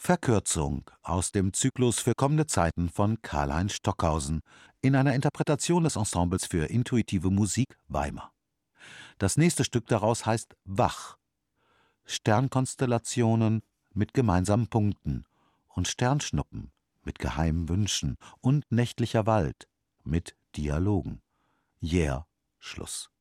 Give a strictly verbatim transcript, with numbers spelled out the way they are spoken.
Verkürzung aus dem Zyklus für kommende Zeiten von Karlheinz Stockhausen in einer Interpretation des Ensembles für intuitive Musik Weimar. Das nächste Stück daraus heißt Wach. Sternkonstellationen mit gemeinsamen Punkten und Sternschnuppen mit geheimen Wünschen und nächtlicher Wald mit Dialogen. Jäher Schluss.